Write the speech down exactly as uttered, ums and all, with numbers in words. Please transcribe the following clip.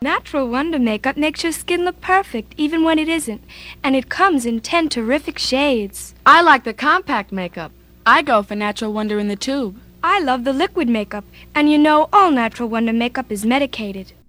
Natural Wonder makeup makes your skin look perfect, even when it isn't. And it comes in ten terrific shades. I like the compact makeup. I go for Natural Wonder in the tube. I love the liquid makeup. And you know all Natural Wonder makeup is medicated.